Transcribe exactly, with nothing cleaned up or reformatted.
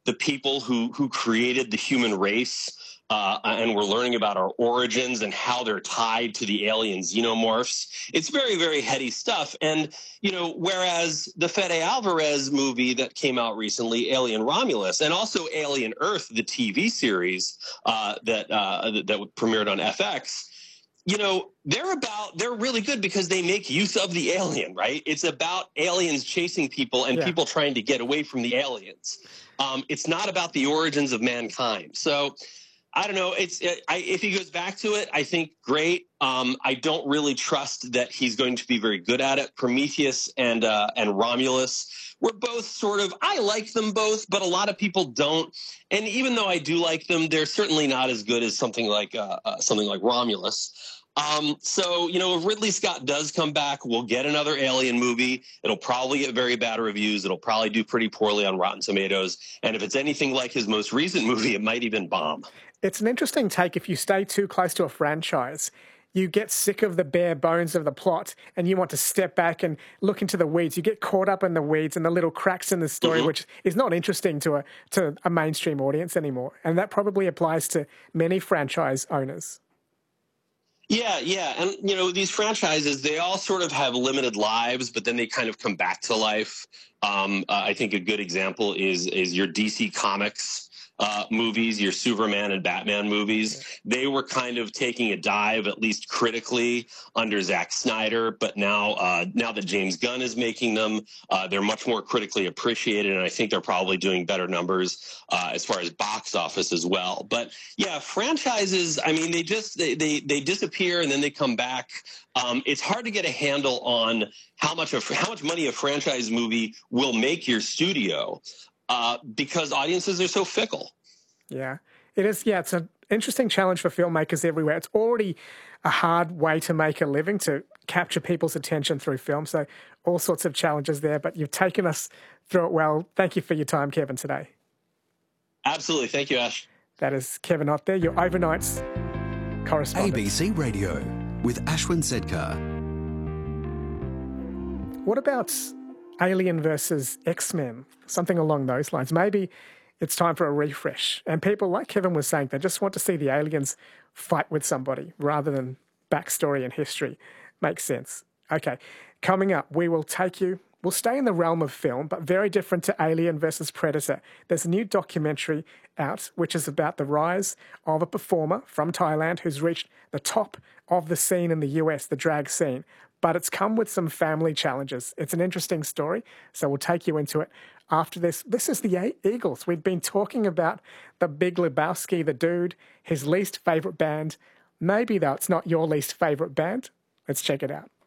the people who who created the human race, uh, and we're learning about our origins and how they're tied to the alien xenomorphs. It's very, very heady stuff. And, you know, whereas the Fede Alvarez movie that came out recently, Alien Romulus, and also Alien Earth, the T V series uh, that, uh, that that premiered on F X, you know, they're about, they're really good because they make use of the alien, right? It's about aliens chasing people and Yeah. people trying to get away from the aliens. Um, it's not about the origins of mankind. So I don't know. It's it, I, if he goes back to it, I think great. Um, I don't really trust that he's going to be very good at it. Prometheus and uh, and Romulus were both sort of. I like them both, but a lot of people don't. And even though I do like them, they're certainly not as good as something like uh, uh, something like Romulus. Um, so, you know, if Ridley Scott does come back, we'll get another Alien movie. It'll probably get very bad reviews. It'll probably do pretty poorly on Rotten Tomatoes. And if it's anything like his most recent movie, it might even bomb. It's an interesting take. If you stay too close to a franchise, you get sick of the bare bones of the plot and you want to step back and look into the weeds. You get caught up in the weeds and the little cracks in the story, mm-hmm. which is not interesting to a to a mainstream audience anymore. And that probably applies to many franchise owners. Yeah, yeah. And, you know, these franchises, they all sort of have limited lives, but then they kind of come back to life. Um, uh, I think a good example is is your D C Comics uh, movies, your Superman and Batman movies. Yeah. They were kind of taking a dive, at least critically, under Zack Snyder. But now, uh, now that James Gunn is making them, uh, they're much more critically appreciated. And I think they're probably doing better numbers uh, as far as box office as well. But yeah, franchises, I mean, they just, they, they, they disappear and then they come back. Um, it's hard to get a handle on how much of how much money a franchise movie will make your studio. Uh, because audiences are so fickle. Yeah, it is. Yeah, it's an interesting challenge for filmmakers everywhere. It's already a hard way to make a living, to capture people's attention through film. So all sorts of challenges there, but you've taken us through it well. Thank you for your time, Kevin, today. Absolutely. Thank you, Ash. That is Kevin Ott there, your overnights correspondent. A B C Radio with Ashwin Sedkar. What about Alien versus X-Men, something along those lines? Maybe it's time for a refresh. And people, like Kevin was saying, they just want to see the aliens fight with somebody rather than backstory and history. Makes sense. Okay, coming up, we will take you, we'll stay in the realm of film, but very different to Alien versus Predator. There's a new documentary out, which is about the rise of a performer from Thailand who's reached the top of the scene in the U S, the drag scene. But it's come with some family challenges. It's an interesting story, so we'll take you into it after this. This is the Eagles. We've been talking about the Big Lebowski, the dude, his least favourite band. Maybe, though, it's not your least favourite band. Let's check it out.